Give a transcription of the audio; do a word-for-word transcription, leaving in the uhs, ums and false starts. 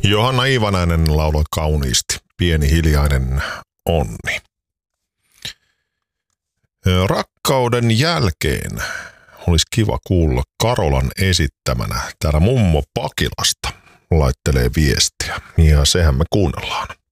Johanna Iivanainen lauloi kauniisti. Pieni hiljainen onni. Rakkauden jälkeen olisi kiva kuulla Karolan esittämänä. Täällä mummo Pakilasta laittelee viestiä ja sehän me kuunnellaan.